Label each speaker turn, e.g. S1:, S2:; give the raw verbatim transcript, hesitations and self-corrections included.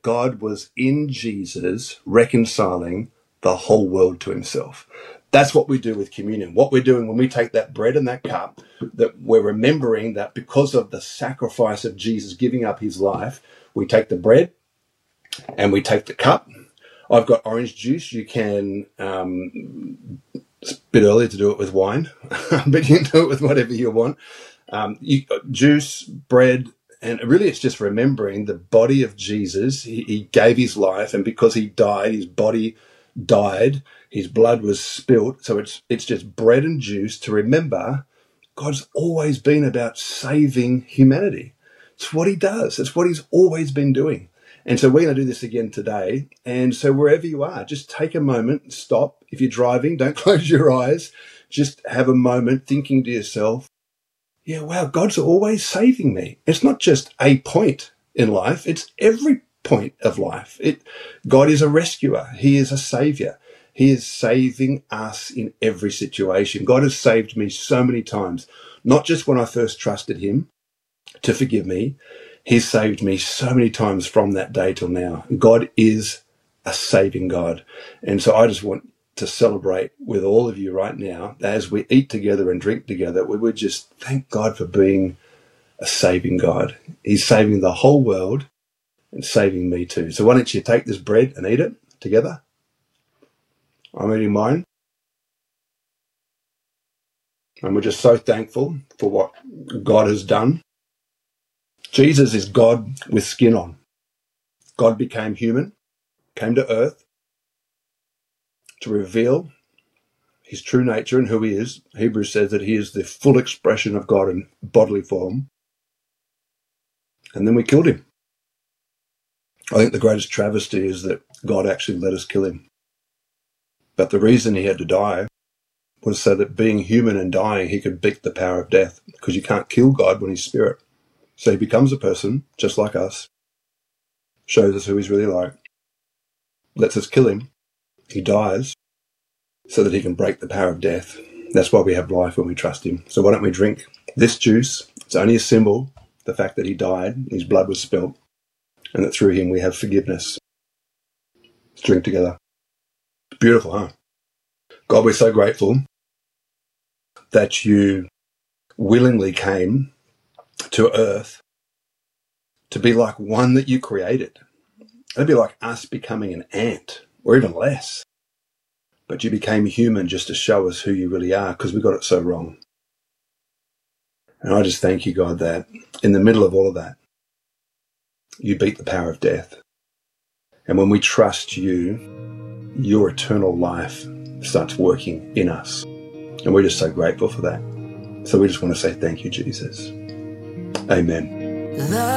S1: God was in Jesus reconciling the whole world to himself. That's what we do with communion. What we're doing when we take that bread and that cup, that we're remembering that because of the sacrifice of Jesus giving up his life, we take the bread and we take the cup. I've got orange juice. You can, um, it's a bit early to do it with wine, but you can do it with whatever you want. Um, you, juice, bread, and really it's just remembering the body of Jesus. He, he gave his life, and because he died, his body died, his blood was spilt. So it's it's just bread and juice to remember God's always been about saving humanity. It's what he does. It's what he's always been doing. And so we're going to do this again today. And so wherever you are, just take a moment, stop. If you're driving, don't close your eyes. Just have a moment thinking to yourself, yeah, wow, God's always saving me. It's not just a point in life. It's every point of life. It, God is a rescuer. He is a savior. He is saving us in every situation. God has saved me so many times, not just when I first trusted him to forgive me. He's saved me so many times from that day till now. God is a saving God. And so I just want to celebrate with all of you right now as we eat together and drink together. We would just thank God for being a saving God. He's saving the whole world and saving me too. So why don't you take this bread and eat it together? I'm eating mine. And we're just so thankful for what God has done. Jesus is God with skin on. God became human, came to earth to reveal his true nature and who he is. Hebrews says that he is the full expression of God in bodily form. And then we killed him. I think the greatest travesty is that God actually let us kill him. But the reason he had to die was so that being human and dying, he could beat the power of death, because you can't kill God when he's spirit. So he becomes a person just like us, shows us who he's really like, lets us kill him. He dies so that he can break the power of death. That's why we have life when we trust him. So why don't we drink this juice? It's only a symbol, the fact that he died, his blood was spilt, and that through him we have forgiveness. Let's drink together. Beautiful, huh? God, we're so grateful that you willingly came to earth to be like one that you created. It'd be like us becoming an ant, or even less. But you became human just to show us who you really are, because we got it so wrong. And I just thank you, God, that in the middle of all of that, you beat the power of death. And when we trust you, your eternal life starts working in us. And we're just so grateful for that. So we just want to say thank you, Jesus. Amen.